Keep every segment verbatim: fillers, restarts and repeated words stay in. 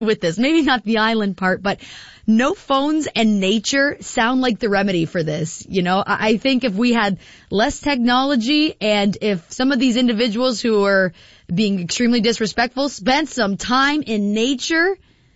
with this. Maybe not the island part, but no phones and nature sound like the remedy for this. You know, I think if we had less technology and if some of these individuals who are being extremely disrespectful spent some time in nature,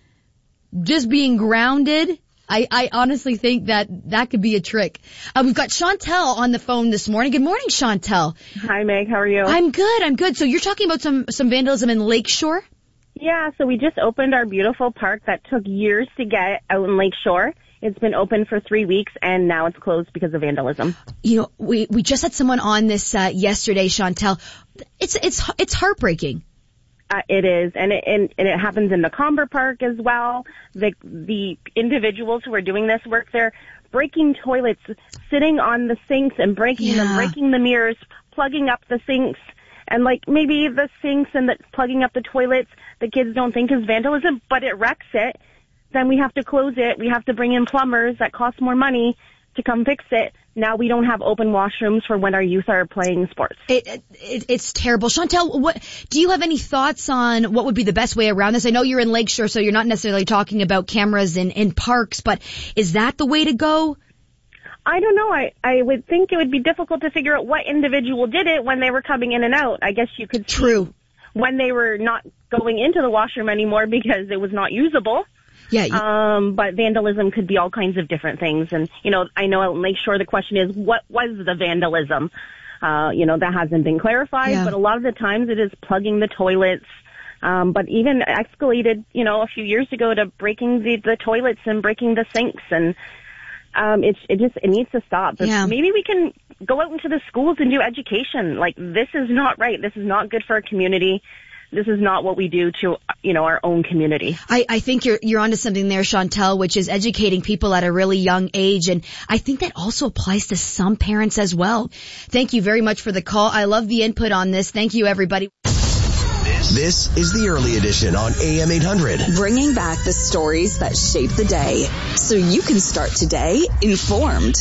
just being grounded, I, I honestly think that that could be a trick. Uh, we've got Chantel on the phone this morning. Good morning, Chantel. Hi, Meg. How are you? I'm good. I'm good. So you're talking about some, some vandalism in Lakeshore? Yeah, so we just opened our beautiful park that took years to get out in Lakeshore. It's been open for three weeks, and now it's closed because of vandalism. You know, we, we just had someone on this uh, yesterday, Chantel. It's it's it's heartbreaking. Uh, it is, and it, and, and it happens in the Comber Park as well. The the individuals who are doing this work there, breaking toilets, sitting on the sinks and breaking Yeah. them, breaking the mirrors, plugging up the sinks. And, like, maybe the sinks and the plugging up the toilets, the kids don't think is vandalism, but it wrecks it. Then we have to close it. We have to bring in plumbers that cost more money to come fix it. Now we don't have open washrooms for when our youth are playing sports. It, it, it's terrible. Chantel, what, do you have any thoughts on what would be the best way around this? I know you're in Lakeshore, so you're not necessarily talking about cameras in, in parks, but is that the way to go? I don't know. I, I would think it would be difficult to figure out what individual did it when they were coming in and out. I guess you could see True. when they were not going into the washroom anymore because it was not usable. Yeah. You, Um, but vandalism could be all kinds of different things. And, you know, I know out in Lakeshore the question is, what was the vandalism? Uh, you know, that hasn't been clarified, Yeah. but a lot of the times it is plugging the toilets. Um, but even escalated, you know, a few years ago to breaking the, the toilets and breaking the sinks. And um, it, it just, it needs to stop. But Yeah. maybe we can go out into the schools and do education. Like, this is not right. This is not good for our community. This is not what we do to, you know, our own community. I, I think you're you're onto something there, Chantel, which is educating people at a really young age. And I think that also applies to some parents as well. Thank you very much for the call. I love the input on this. Thank you, everybody. This is the Early Edition on A M eight hundred. Bringing back the stories that shape the day so you can start today informed.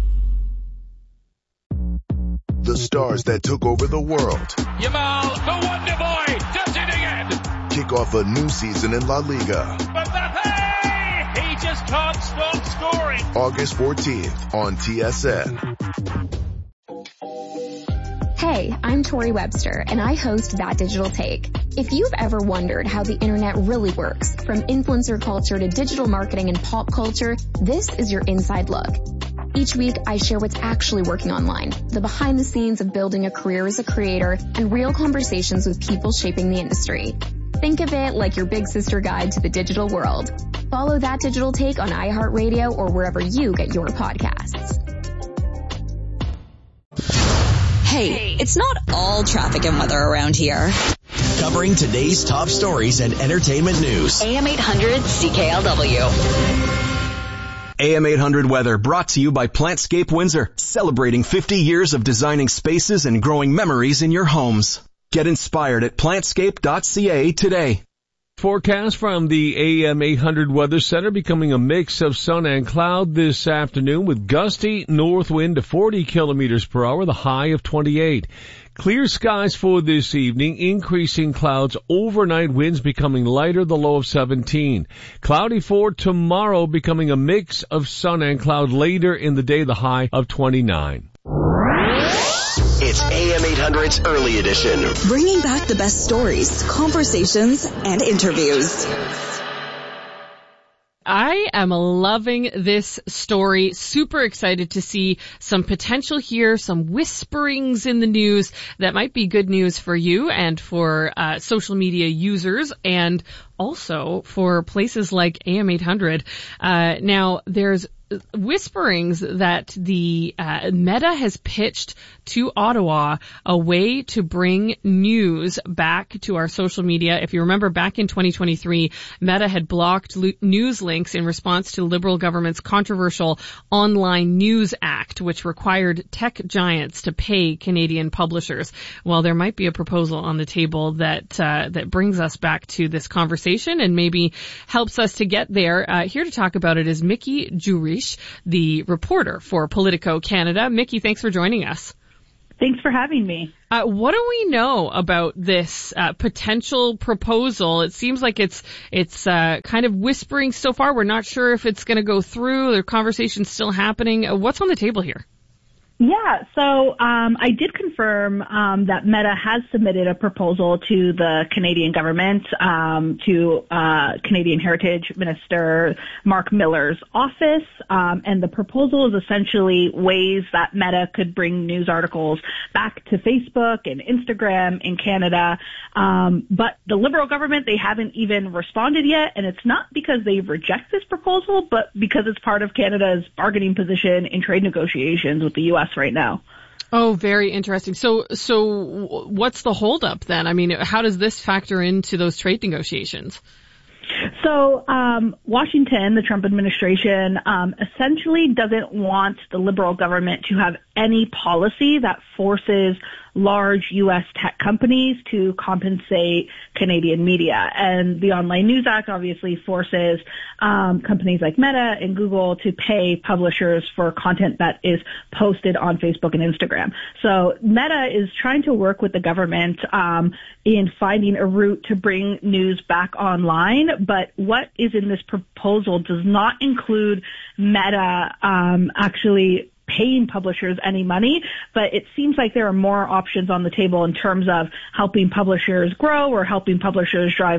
The stars that took over the world. Yamal, the Wonder Boy, does it again. Kick off a new season in La Liga. Mbappe, he just can't stop scoring. August fourteenth on T S N. Hey, I'm Tori Webster, and I host That Digital Take. If you've ever wondered how the internet really works, from influencer culture to digital marketing and pop culture, this is your inside look. Each week, I share what's actually working online, the behind the scenes of building a career as a creator, and real conversations with people shaping the industry. Think of it like your big sister guide to the digital world. Follow That Digital Take on iHeartRadio or wherever you get your podcasts. Hey, it's not all traffic and weather around here. Covering today's top stories and entertainment news. A M eight hundred C K L W. A M eight hundred weather brought to you by Plantscape Windsor, celebrating fifty years of designing spaces and growing memories in your homes. Get inspired at plantscape dot c a today. Forecast from the A M eight hundred Weather Center, becoming a mix of sun and cloud this afternoon with gusty north wind to forty kilometers per hour, the high of twenty-eight. Clear skies for this evening, increasing clouds overnight, winds becoming lighter, the low of seventeen. Cloudy for tomorrow, becoming a mix of sun and cloud later in the day, the high of twenty-nine. It's A M eight hundred's Early Edition. Bringing back the best stories, conversations, and interviews. I am loving this story. Super excited to see some potential here, some whisperings in the news that might be good news for you and for uh, social media users, and also for places like A M eight hundred. Uh, now, there's whisperings that the uh, Meta has pitched to Ottawa a way to bring news back to our social media. If you remember, back in twenty twenty-three, Meta had blocked lo- news links in response to the Liberal government's controversial Online News Act, which required tech giants to pay Canadian publishers. Well, there might be a proposal on the table that uh, that brings us back to this conversation and maybe helps us to get there. Uh, here to talk about it is Mickey Jurish, the reporter for Politico Canada. Mickey, thanks for joining us. Thanks for having me. Uh, what do we know about this uh, potential proposal? It seems like it's it's uh, kind of whispering so far. We're not sure if it's going to go through. The conversation's still happening. Uh, what's on the table here? Yeah, so um, I did confirm um, that Meta has submitted a proposal to the Canadian government, um, to uh, Canadian Heritage Minister Mark Miller's office, um, and the proposal is essentially ways that Meta could bring news articles back to Facebook and Instagram in Canada. Um, but the Liberal government, they haven't even responded yet, and it's not because they reject this proposal, but because it's part of Canada's bargaining position in trade negotiations with the U S right now. Oh, very interesting. So, so what's the holdup then? I mean, how does this factor into those trade negotiations? So, um, Washington, the Trump administration, um, essentially doesn't want the Liberal government to have any policy that forces large U S tech companies to compensate Canadian media. And the Online News Act obviously forces um, companies like Meta and Google to pay publishers for content that is posted on Facebook and Instagram. So Meta is trying to work with the government um, in finding a route to bring news back online. But what is in this proposal does not include Meta um, actually paying publishers any money, but it seems like there are more options on the table in terms of helping publishers grow or helping publishers drive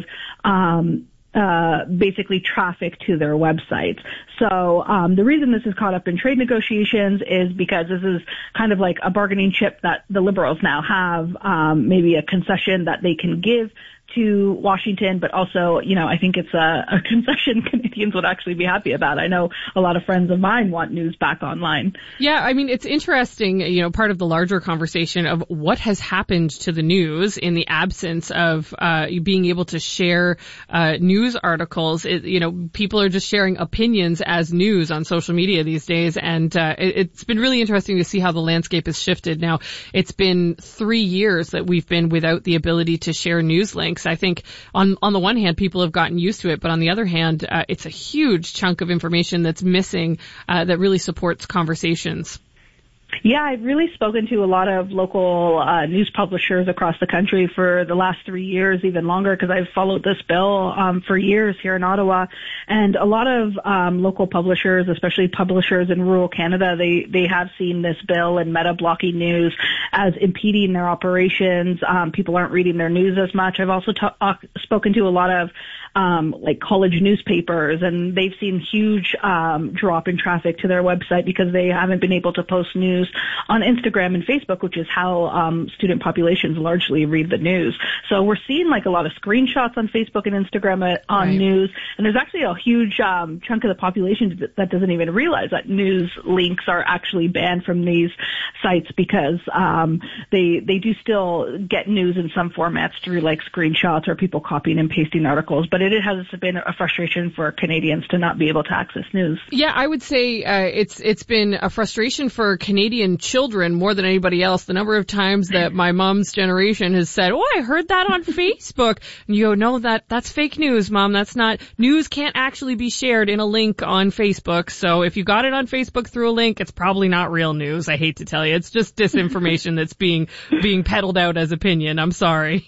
um uh basically traffic to their websites. So um the reason this is caught up in trade negotiations is because this is kind of like a bargaining chip that the Liberals now have, um maybe a concession that they can give to Washington, but also, you know, I think it's a, a concession Canadians would actually be happy about. I know a lot of friends of mine want news back online. Yeah, I mean, it's interesting, you know, part of the larger conversation of what has happened to the news in the absence of uh being able to share uh news articles. It, you know, people are just sharing opinions as news on social media these days, and uh it, it's been really interesting to see how the landscape has shifted. Now, it's been three years that we've been without the ability to share news links. I think on on the one hand, people have gotten used to it, but on the other hand, uh, it's a huge chunk of information that's missing uh, that really supports conversations. Yeah, I've really spoken to a lot of local uh, news publishers across the country for the last three years, even longer, because I've followed this bill um, for years here in Ottawa. And a lot of um, local publishers, especially publishers in rural Canada, they, they have seen this bill and Meta blocking news as impeding their operations. Um, people aren't reading their news as much. I've also ta- uh, spoken to a lot of Um, like college newspapers, and they've seen huge um, drop in traffic to their website because they haven't been able to post news on Instagram and Facebook, which is how um, student populations largely read the news. So we're seeing like a lot of screenshots on Facebook and Instagram on right. news, and there's actually a huge um, chunk of the population that doesn't even realize that news links are actually banned from these sites because um, they they do still get news in some formats through like screenshots or people copying and pasting articles, but it has been a frustration for Canadians to not be able to access news. Yeah, I would say uh, it's it's been a frustration for Canadian children more than anybody else. The number of times that my mom's generation has said, "Oh, I heard that on Facebook," and you go, "No, that that's fake news, Mom. That's not news. Can't actually be shared in a link on Facebook. So if you got it on Facebook through a link, it's probably not real news. I hate to tell you, it's just disinformation that's being being peddled out as opinion. I'm sorry."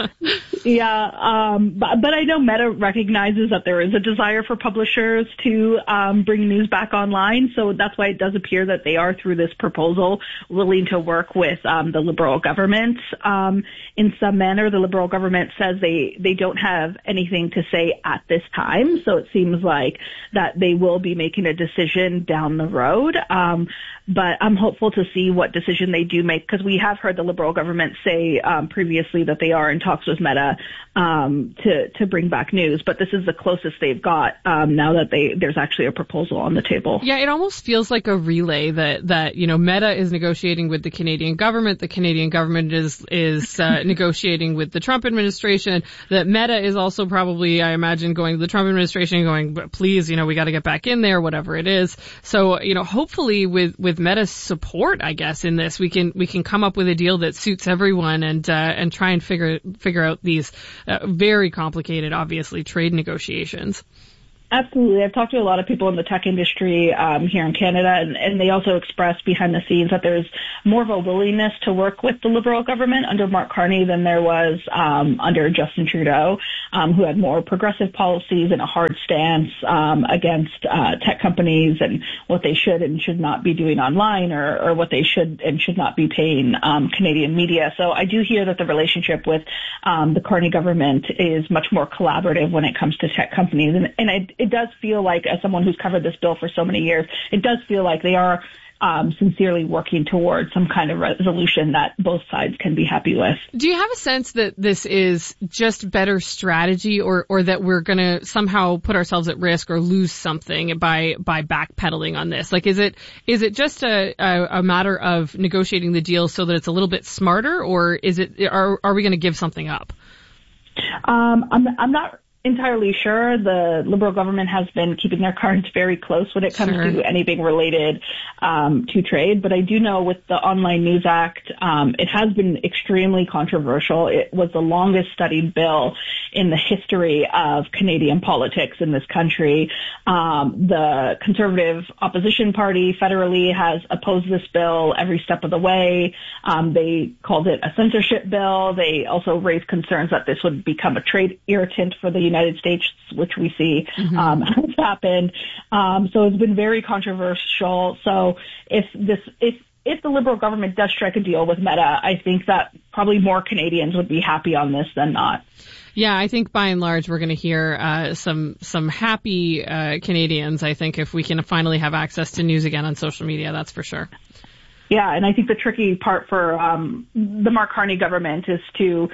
Yeah, um, but, but I know Meta recognizes that there is a desire for publishers to um, bring news back online, so that's why it does appear that they are, through this proposal, willing to work with um, the Liberal government um, in some manner. The Liberal government says they, they don't have anything to say at this time, so it seems like that they will be making a decision down the road. Um, but I'm hopeful to see what decision they do make, because we have heard the Liberal government say um, previously that they are in talks with Meta um, to to bring back news, but this is the closest they've got um, now that they there's actually a proposal on the table. Yeah, it almost feels like a relay that that you know Meta is negotiating with the Canadian government, the Canadian government is is uh, negotiating with the Trump administration. That Meta is also probably, I imagine, going to the Trump administration, going, please, you know, we got to get back in there, whatever it is. So you know, hopefully with with Meta's support, I guess, in this, we can we can come up with a deal that suits everyone and uh, and try and figure figure out these uh, very complicated, obviously, trade negotiations. Absolutely. I've talked to a lot of people in the tech industry um, here in Canada, and, and they also expressed behind the scenes that there's more of a willingness to work with the Liberal government under Mark Carney than there was um, under Justin Trudeau, um, who had more progressive policies and a hard stance um, against uh, tech companies and what they should and should not be doing online, or, or what they should and should not be paying um, Canadian media. So I do hear that the relationship with um, the Carney government is much more collaborative when it comes to tech companies, and, and I it does feel like, as someone who's covered this bill for so many years, it does feel like they are um, sincerely working towards some kind of resolution that both sides can be happy with. Do you have a sense that this is just better strategy, or, or that we're going to somehow put ourselves at risk or lose something by, by backpedaling on this? Like, is it, is it just a, a, a matter of negotiating the deal so that it's a little bit smarter, or is it, are, are we going to give something up? Um, I'm, I'm not entirely sure. The Liberal government has been keeping their cards very close when it comes sure. to anything related um, to trade. But I do know with the Online News Act, um, it has been extremely controversial. It was the longest studied bill in the history of Canadian politics in this country. Um, the Conservative Opposition Party federally has opposed this bill every step of the way. Um, they called it a censorship bill. They also raised concerns that this would become a trade irritant for the United States, which we see mm-hmm. um, has happened. Um, so it's been very controversial. So if this, if if the Liberal government does strike a deal with Meta, I think that probably more Canadians would be happy on this than not. Yeah, I think by and large we're going to hear uh, some some happy uh, Canadians. I think if we can finally have access to news again on social media, that's for sure. Yeah, and I think the tricky part for um, the Mark Carney government is to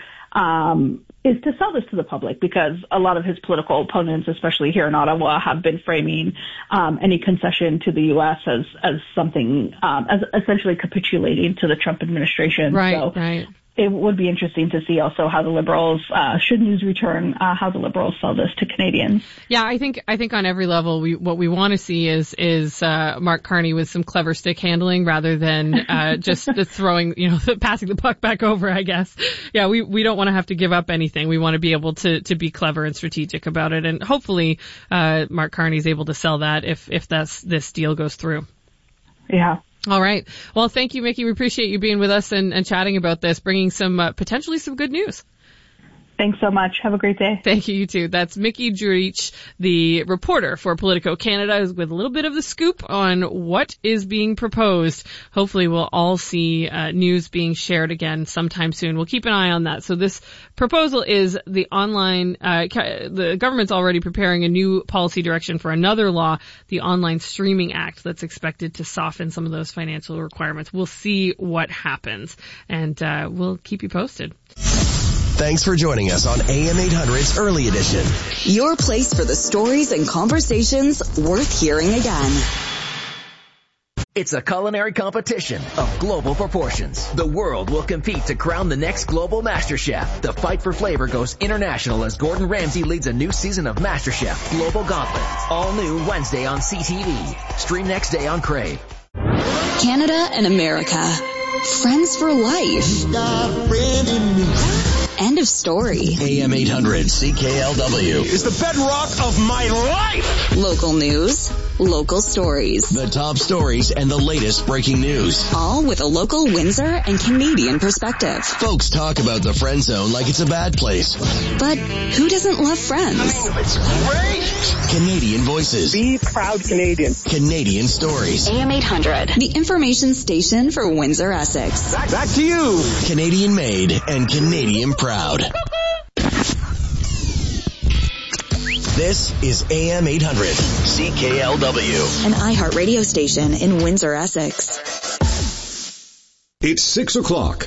um, is to sell this to the public, because a lot of his political opponents, especially here in Ottawa, have been framing um, any concession to the U S as as something um, as essentially capitulating to the Trump administration. Right, so, right. It would be interesting to see also how the Liberals, uh, should news return, uh, how the Liberals sell this to Canadians. Yeah, I think, I think on every level, we, what we want to see is, is, uh, Mark Carney with some clever stick handling rather than, uh, just throwing, you know, passing the puck back over, I guess. Yeah, we, we don't want to have to give up anything. We want to be able to, to be clever and strategic about it. And hopefully, uh, Mark Carney's able to sell that if, if that's, this deal goes through. Yeah. All right. Well, thank you, Mickey. We appreciate you being with us and, and chatting about this, bringing some, uh, potentially some good news. Thanks so much. Have a great day. Thank you, you too. That's Mickey Jurich, the reporter for Politico Canada, with a little bit of the scoop on what is being proposed. Hopefully we'll all see uh, news being shared again sometime soon. We'll keep an eye on that. So this proposal is the online, uh, the government's already preparing a new policy direction for another law, the Online Streaming Act, that's expected to soften some of those financial requirements. We'll see what happens, and uh, we'll keep you posted. Thanks for joining us on A M eight hundred's Early Edition. Your place for the stories and conversations worth hearing again. It's a culinary competition of global proportions. The world will compete to crown the next global master chef. The fight for flavor goes international as Gordon Ramsay leads a new season of MasterChef Global Gauntlet. All new Wednesday on C T V. Stream next day on Crave. Canada and America. Friends for life. End of story. A M eight hundred C K L W is the bedrock of my life. Local news, local stories. The top stories and the latest breaking news. All with a local Windsor and Canadian perspective. Folks talk about the friend zone like it's a bad place. But who doesn't love friends? It's great. Canadian voices. Be proud Canadian. Canadian stories. A M eight hundred, the information station for Windsor, Essex. Back, back to you. Canadian made and Canadian proud. This is A M eight hundred C K L W, an iHeart radio station in Windsor, Essex. It's six o'clock.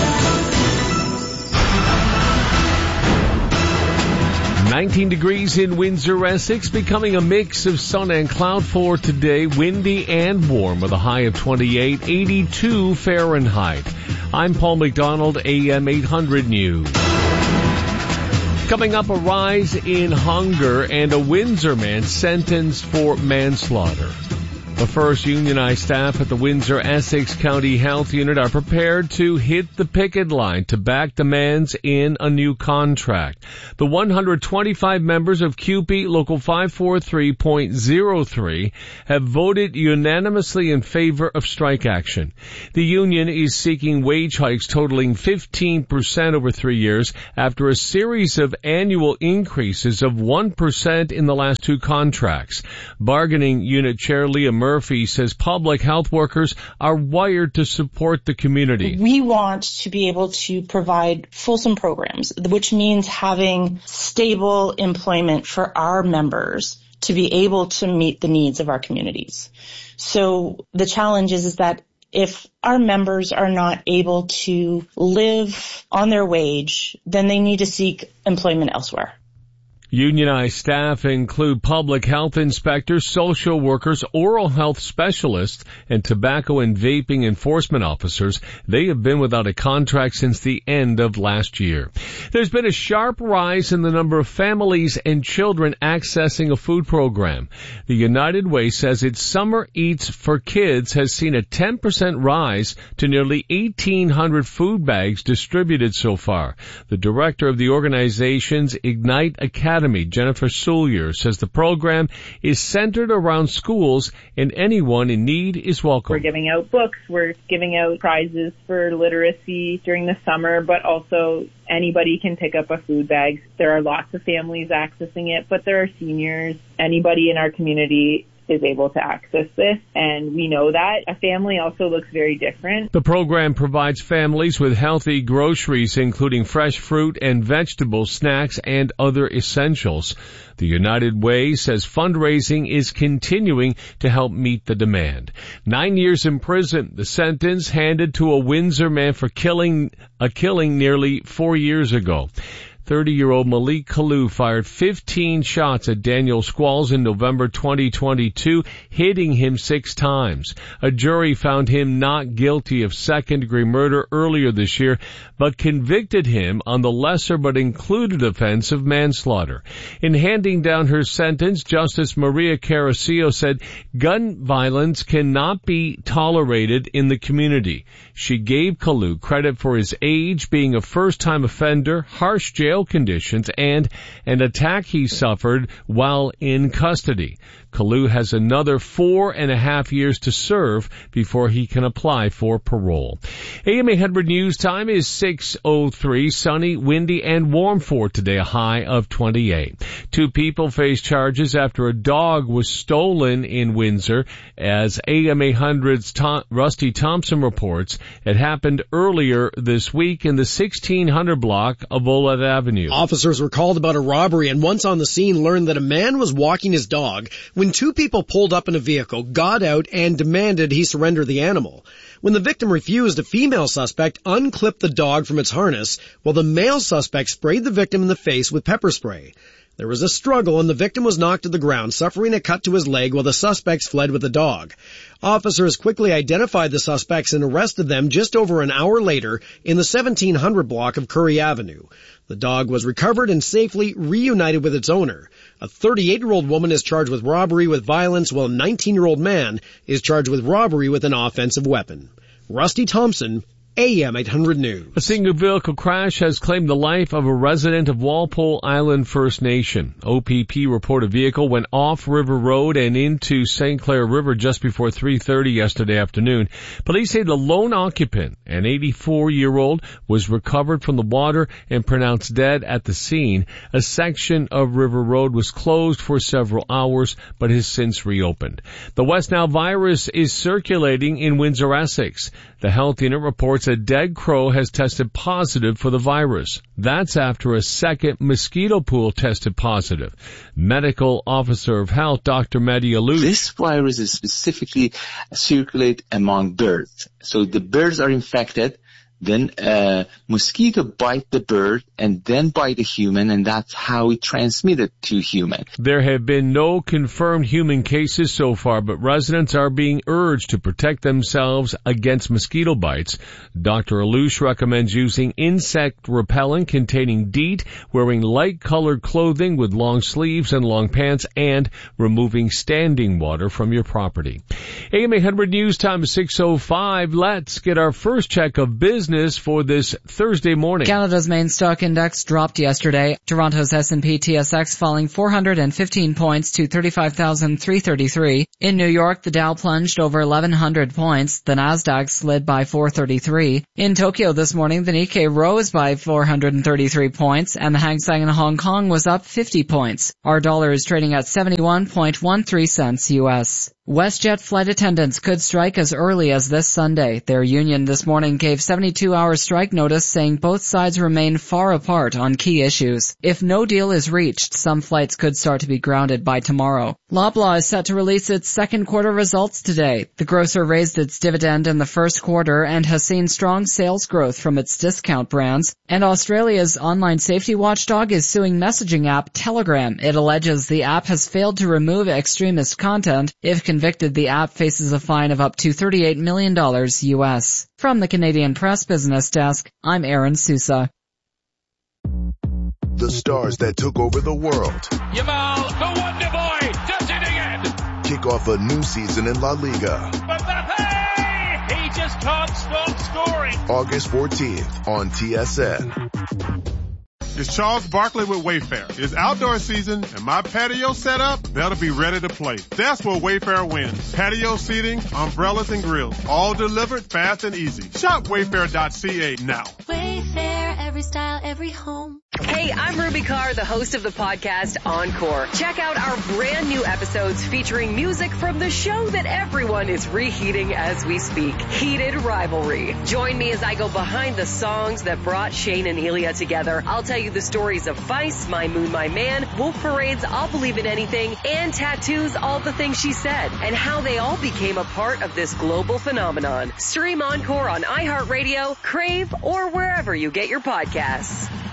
nineteen degrees in Windsor, Essex, becoming a mix of sun and cloud for today. Windy and warm with a high of twenty-eight, eighty-two Fahrenheit. I'm Paul McDonald, A M eight hundred News. Coming up, a rise in hunger and a Windsor man sentenced for manslaughter. The first unionized staff at the Windsor-Essex County Health Unit are prepared to hit the picket line to back demands in a new contract. The one hundred twenty-five members of C U P E Local five forty-three point oh three have voted unanimously in favor of strike action. The union is seeking wage hikes totaling fifteen percent over three years after a series of annual increases of one percent in the last two contracts. Bargaining Unit Chair Leah Murphy says public health workers are wired to support the community. We want to be able to provide fulsome programs, which means having stable employment for our members to be able to meet the needs of our communities. So the challenge is, is that if our members are not able to live on their wage, then they need to seek employment elsewhere. Unionized staff include public health inspectors, social workers, oral health specialists, and tobacco and vaping enforcement officers. They have been without a contract since the end of last year. There's been a sharp rise in the number of families and children accessing a food program. The United Way says its Summer Eats for Kids has seen a ten percent rise to nearly eighteen hundred food bags distributed so far. The director of the organization's Ignite Academy, Jennifer Soulier, says the program is centered around schools and anyone in need is welcome. We're giving out books, we're giving out prizes for literacy during the summer, but also anybody can pick up a food bag. There are lots of families accessing it, but there are seniors, anybody in our community is able to access this, and we know that. A family also looks very different. The program provides families with healthy groceries, including fresh fruit and vegetables, snacks, and other essentials. The United Way says fundraising is continuing to help meet the demand. Nine years in prison, the sentence handed to a Windsor man for killing a killing nearly four years ago. thirty-year-old Malik Kalu fired fifteen shots at Daniel Squalls in November twenty twenty-two, hitting him six times. A jury found him not guilty of second-degree murder earlier this year, but convicted him on the lesser but included offense of manslaughter. In handing down her sentence, Justice Maria Caracio said gun violence cannot be tolerated in the community. She gave Kalu credit for his age, being a first-time offender, harsh jail conditions, and an attack he suffered while in custody. Kalu has another four and a half years to serve before he can apply for parole. A M eight hundred News Time is six oh three, sunny, windy, and warm for today, a high of twenty-eight. Two people face charges after a dog was stolen in Windsor. As A M eight hundred's Tom, Rusty Thompson reports, it happened earlier this week in the sixteen hundred block of Oled Avenue. Officers were called about a robbery and once on the scene learned that a man was walking his dog when two people pulled up in a vehicle, got out, and demanded he surrender the animal. When the victim refused, a female suspect unclipped the dog from its harness, while the male suspect sprayed the victim in the face with pepper spray. There was a struggle and the victim was knocked to the ground, suffering a cut to his leg while the suspects fled with the dog. Officers quickly identified the suspects and arrested them just over an hour later in the seventeen hundred block of Curry Avenue. The dog was recovered and safely reunited with its owner. A thirty-eight-year-old woman is charged with robbery with violence, while a nineteen-year-old man is charged with robbery with an offensive weapon. Rusty Thompson, A M eight hundred News. A single vehicle crash has claimed the life of a resident of Walpole Island First Nation. O P P report a vehicle went off River Road and into Saint Clair River just before three thirty yesterday afternoon. Police say the lone occupant, an eighty-four-year-old, was recovered from the water and pronounced dead at the scene. A section of River Road was closed for several hours, but has since reopened. The West Nile virus is circulating in Windsor, Essex. The health unit reports a dead crow has tested positive for the virus. That's after a second mosquito pool tested positive. Medical Officer of Health, Doctor Mehdi Alou. This virus is specifically circulate among birds. So the birds are infected, then a mosquito bite the bird and then bite a human, and that's how it transmitted to human. There have been no confirmed human cases so far, but residents are being urged to protect themselves against mosquito bites. Doctor Alouche recommends using insect repellent containing DEET, wearing light-colored clothing with long sleeves and long pants, and removing standing water from your property. A M eight hundred News Time is six oh five. Let's get our first check of business for this Thursday morning. Canada's main stock index dropped yesterday. Toronto's S and P T S X falling four hundred fifteen points to thirty-five thousand three hundred thirty-three. In New York, the Dow plunged over eleven hundred points. The Nasdaq slid by four hundred thirty-three. In Tokyo this morning, the Nikkei rose by four hundred thirty-three points, and the Hang Seng in Hong Kong was up fifty points. Our dollar is trading at seventy-one point one three cents U S. WestJet flight attendants could strike as early as this Sunday. Their union this morning gave seventy-two hour strike notice, saying both sides remain far apart on key issues. If no deal is reached, some flights could start to be grounded by tomorrow. Loblaw is set to release its second quarter results today. The grocer raised its dividend in the first quarter and has seen strong sales growth from its discount brands. And Australia's online safety watchdog is suing messaging app Telegram. It alleges the app has failed to remove extremist content. If convicted, the app faces a fine of up to thirty-eight million dollars U S. From the Canadian Press Business Desk, I'm Aaron Sousa. The stars that took over the world. Yamal, the Wonder Boy, does it again. Kick off a new season in La Liga. Mbappe, he just can't stop scoring. August fourteenth on T S N. It's Charles Barkley with Wayfair. It's outdoor season, and my patio setup better be ready to play. That's where Wayfair wins. Patio seating, umbrellas, and grills, all delivered fast and easy. Shop wayfair dot c a now. Wayfair, every style, every home. Hey, I'm Ruby Carr, the host of the podcast Encore. Check out our brand new episodes featuring music from the show that everyone is reheating as we speak, Heated Rivalry. Join me as I go behind the songs that brought Shane and Ilya together. I'll tell you the stories of Vice, My Moon, My Man, Wolf Parade's I'll Believe in Anything, and Tattoo's All the Things She Said, and how they all became a part of this global phenomenon. Stream Encore on iHeartRadio, Crave, or wherever you get your podcasts.